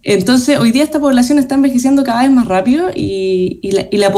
Entonces, hoy día esta población está envejeciendo cada vez más rápido y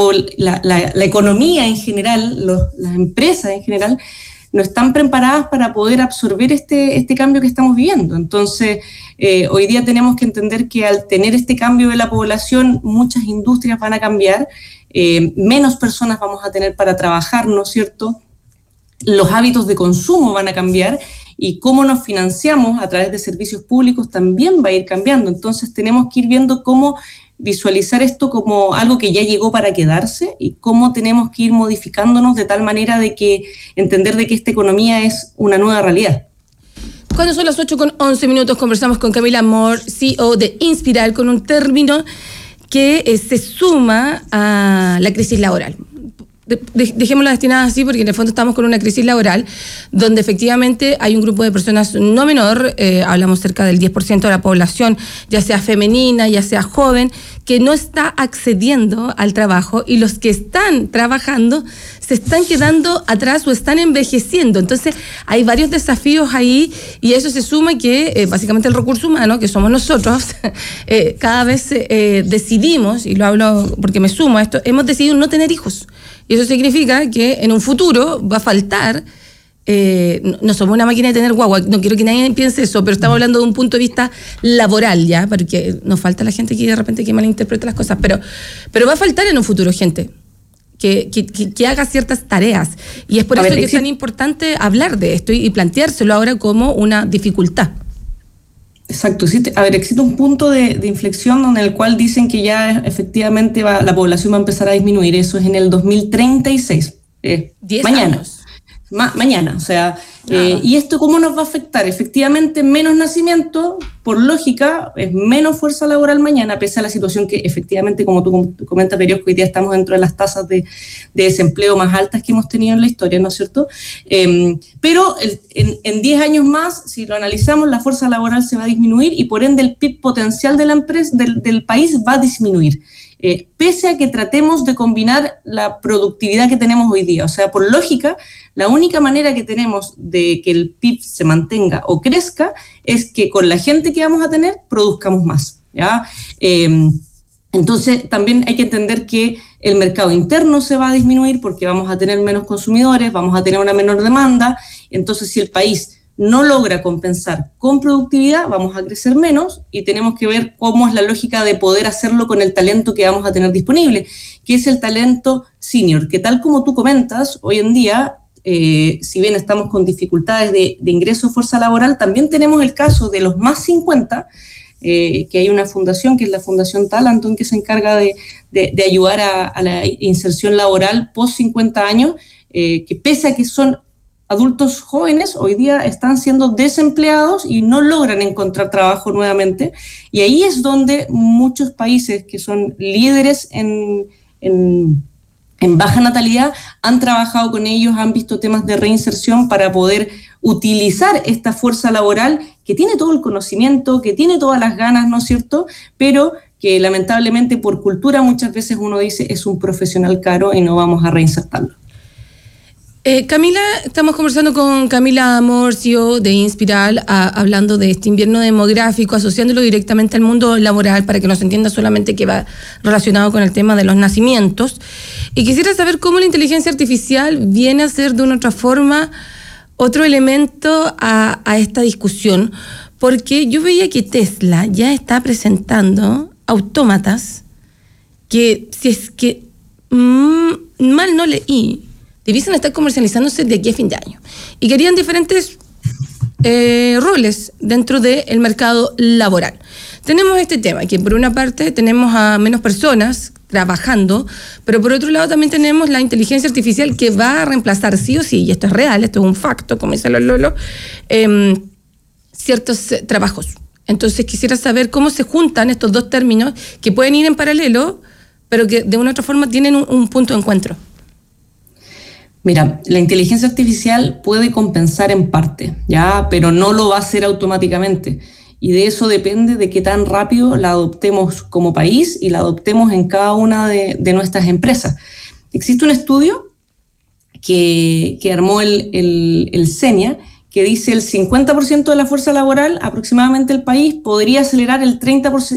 la economía en general, las empresas en general, no están preparadas para poder absorber este cambio que estamos viviendo. Entonces, hoy día tenemos que entender que al tener este cambio de la población, muchas industrias van a cambiar, menos personas vamos a tener para trabajar, ¿no es cierto? Los hábitos de consumo van a cambiar y cómo nos financiamos a través de servicios públicos también va a ir cambiando. Entonces, tenemos que ir viendo cómo visualizar esto como algo que ya llegó para quedarse y cómo tenemos que ir modificándonos de tal manera de que entender de que esta economía es una nueva realidad. Cuando son las 8:11, conversamos con Camila Amor, CEO de Inspiral, con un término que se suma a la crisis laboral. Dejémoslo destinado así porque en el fondo estamos con una crisis laboral donde efectivamente hay un grupo de personas no menor, hablamos cerca del 10% de la población, ya sea femenina, ya sea joven, que no está accediendo al trabajo y los que están trabajando se están quedando atrás o están envejeciendo. Entonces hay varios desafíos ahí y eso se suma que básicamente el recurso humano, que somos nosotros, cada vez decidimos, y lo hablo porque me sumo a esto, hemos decidido no tener hijos. Y eso significa que en un futuro va a faltar, no somos una máquina de tener guagua, no quiero que nadie piense eso, pero estamos hablando de un punto de vista laboral ya, porque nos falta la gente que de repente que malinterpreta las cosas, pero va a faltar en un futuro gente que haga ciertas tareas. Y es por eso que es tan importante hablar de esto y planteárselo ahora como una dificultad. Exacto, existe un punto de inflexión en el cual dicen que ya efectivamente la población va a empezar a disminuir. Eso es en el 2036, 10 mañana. años. Mañana, o sea, ¿y esto cómo nos va a afectar? Efectivamente, menos nacimiento, por lógica, es menos fuerza laboral mañana, pese a la situación que efectivamente, como tú comentas, Periosco, hoy día estamos dentro de las tasas de desempleo más altas que hemos tenido en la historia, ¿no es cierto? Pero en 10 años más, si lo analizamos, la fuerza laboral se va a disminuir y por ende el PIB potencial de la empresa, del país va a disminuir. Pese a que tratemos de combinar la productividad que tenemos hoy día. O sea, por lógica, la única manera que tenemos de que el PIB se mantenga o crezca es que con la gente que vamos a tener, produzcamos más, ¿ya? Entonces, también hay que entender que el mercado interno se va a disminuir porque vamos a tener menos consumidores, vamos a tener una menor demanda. Entonces, si el país no logra compensar con productividad, vamos a crecer menos y tenemos que ver cómo es la lógica de poder hacerlo con el talento que vamos a tener disponible, que es el talento senior, que tal como tú comentas, hoy en día, si bien estamos con dificultades de ingreso de fuerza laboral, también tenemos el caso de los más 50, que hay una fundación, que es la Fundación Talanton, que se encarga de ayudar a la inserción laboral post 50 años, que pese a que son adultos jóvenes, hoy día están siendo desempleados y no logran encontrar trabajo nuevamente. Y ahí es donde muchos países que son líderes en baja natalidad han trabajado con ellos, han visto temas de reinserción para poder utilizar esta fuerza laboral que tiene todo el conocimiento, que tiene todas las ganas, ¿no es cierto?, pero que lamentablemente por cultura muchas veces uno dice es un profesional caro y no vamos a reinsertarlo. Camila, estamos conversando con Camila Amor, CEO de Inspiral, hablando de este invierno demográfico, asociándolo directamente al mundo laboral para que nos entienda solamente que va relacionado con el tema de los nacimientos. Y quisiera saber cómo la inteligencia artificial viene a ser de una otra forma otro elemento a esta discusión, porque yo veía que Tesla ya está presentando autómatas que, si es que mal no leí, debiesen estar comercializándose de aquí a fin de año. Y querían diferentes roles dentro del mercado laboral. Tenemos este tema, que por una parte tenemos a menos personas trabajando, pero por otro lado también tenemos la inteligencia artificial que va a reemplazar sí o sí, y esto es real, esto es un facto, como dice Lolo, ciertos trabajos. Entonces quisiera saber cómo se juntan estos dos términos que pueden ir en paralelo, pero que de una u otra forma tienen un punto de encuentro. Mira, la inteligencia artificial puede compensar en parte, ¿ya? Pero no lo va a hacer automáticamente. Y de eso depende de qué tan rápido la adoptemos como país y la adoptemos en cada una de nuestras empresas. Existe un estudio que armó el CENIA, que dice el 50% de la fuerza laboral, aproximadamente el país, podría acelerar el 30%